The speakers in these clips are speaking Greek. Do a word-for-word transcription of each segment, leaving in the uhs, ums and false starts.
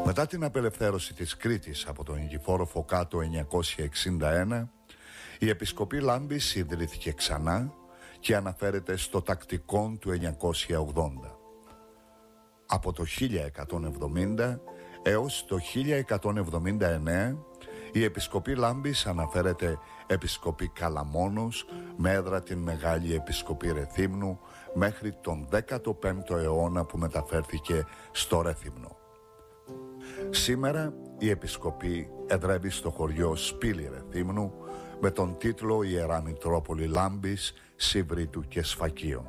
Μετά την απελευθέρωση της Κρήτης από τον Νικηφόρο Φωκά το εννιακόσια εξήντα ένα, η Επισκοπή Λάμπης ιδρύθηκε ξανά και αναφέρεται στο τακτικόν του εννιακόσια ογδόντα. Από το χίλια εκατόν εβδομήντα έως το χίλια εκατόν εβδομήντα εννέα η Επισκοπή Λάμπης αναφέρεται Επισκοπή Καλαμόνος με έδρα την Μεγάλη Επισκοπή Ρεθύμνου μέχρι τον δέκατο πέμπτο αιώνα που μεταφέρθηκε στο Ρεθύμνο. Σήμερα η Επισκοπή εδρεύει στο χωριό Σπήλη Ρεθύμνου με τον τίτλο Ιερά Μητρόπολη Λάμπης, Σύβριτου και Σφακίων.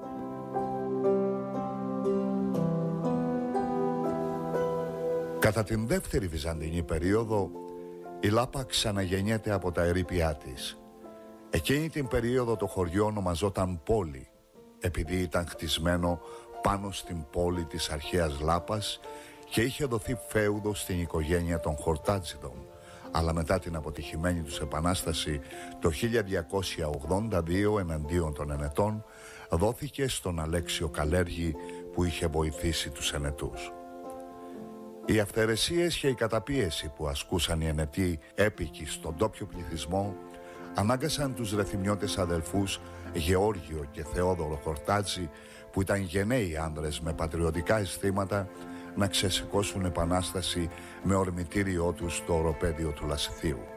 Κατά την δεύτερη Βυζαντινή περίοδο, η Λάπα ξαναγεννιέται από τα ερείπια της. Εκείνη την περίοδο το χωριό ονομαζόταν Πόλη, επειδή ήταν χτισμένο πάνω στην πόλη της αρχαίας Λάπας και είχε δοθεί φέουδο στην οικογένεια των Χορτάτζιδων, αλλά μετά την αποτυχημένη τους επανάσταση το χίλια διακόσια ογδόντα δύο εναντίον των Ενετών δόθηκε στον Αλέξιο Καλέργη που είχε βοηθήσει τους Ενετούς. Οι αυθαιρεσίες και η καταπίεση που ασκούσαν οι Ενετοί έπικοι στον ντόπιο πληθυσμό ανάγκασαν τους ρεθυμνιώτες αδελφούς Γεώργιο και Θεόδωρο Χορτάτζη, που ήταν γενναίοι άνδρες με πατριωτικά αισθήματα, να ξεσηκώσουν επανάσταση με ορμητήριό τους στο οροπέδιο του Λασιθίου.